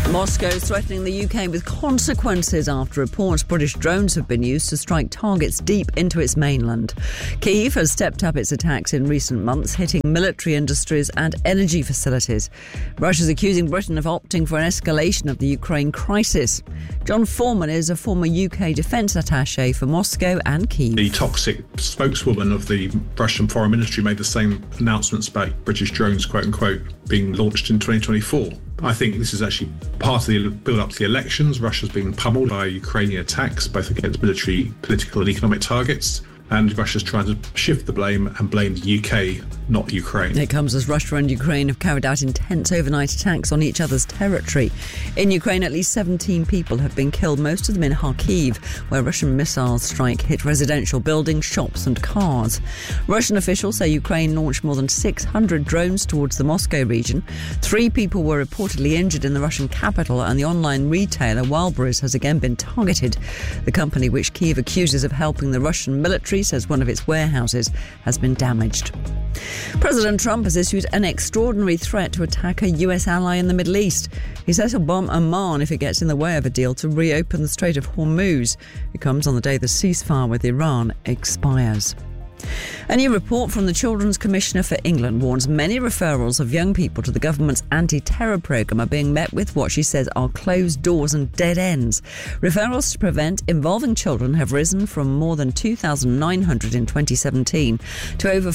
Moscow is threatening the UK with consequences after reports British drones have been used to strike targets deep into its mainland. Kyiv has stepped up its attacks in recent months, hitting military industries and energy facilities. Russia's accusing Britain of opting for an escalation of the Ukraine crisis. John Foreman is a former UK defence attaché for Moscow and Kyiv. The toxic spokeswoman of the Russian Foreign Ministry made the same announcements about British drones, quote unquote, being launched in 2024. I think this is actually part of the build-up to the elections. Russia's been pummeled by Ukrainian attacks, both against military, political and economic targets. And Russia's trying to shift the blame and blame the UK, not Ukraine. It comes as Russia and Ukraine have carried out intense overnight attacks on each other's territory. In Ukraine, at least 17 people have been killed, most of them in Kharkiv, where Russian missile strike hit residential buildings, shops and cars. Russian officials say Ukraine launched more than 600 drones towards the Moscow region. 3 people were reportedly injured in the Russian capital, and the online retailer Wildberries has again been targeted. The company, which Kyiv accuses of helping the Russian military, says one of its warehouses has been damaged. President Trump has issued an extraordinary threat to attack a US ally in the Middle East. He says he'll bomb Oman if it gets in the way of a deal to reopen the Strait of Hormuz. It comes on the day the ceasefire with Iran expires. A new report from the Children's Commissioner for England warns many referrals of young people to the government's anti-terror programme are being met with what she says are closed doors and dead ends. Referrals to prevent involving children have risen from more than 2,900 in 2017 to over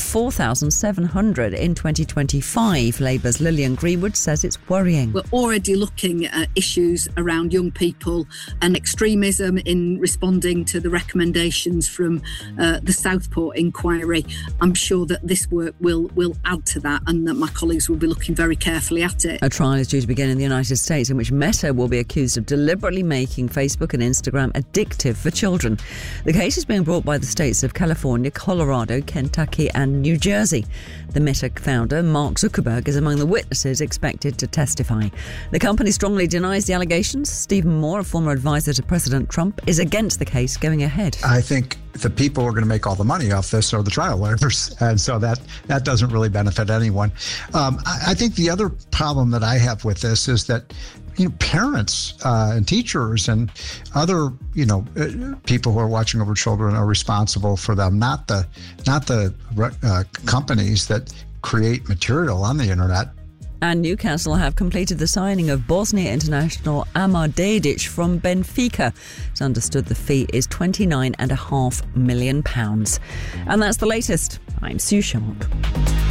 4,700 in 2025. Labour's Lillian Greenwood says it's worrying. We're already looking at issues around young people and extremism in responding to the recommendations from the Southport inquiry. I'm sure that this work will add to that, and that my colleagues will be looking very carefully at it. A trial is due to begin in the United States in which Meta will be accused of deliberately making Facebook and Instagram addictive for children. The case is being brought by the states of California, Colorado, Kentucky and New Jersey. The Meta founder, Mark Zuckerberg, is among the witnesses expected to testify. The company strongly denies the allegations. Stephen Moore, a former advisor to President Trump, is against the case going ahead. I think the people who are going to make all the money off this are the trial lawyers, and so that doesn't really benefit anyone. I think the other problem that I have with this is that parents and teachers and other people who are watching over children are responsible for them, not the companies that create material on the internet. And Newcastle have completed the signing of Bosnia international Amar Dedic from Benfica. It's understood the fee is £29.5 million. And that's the latest. I'm Sue Sharp.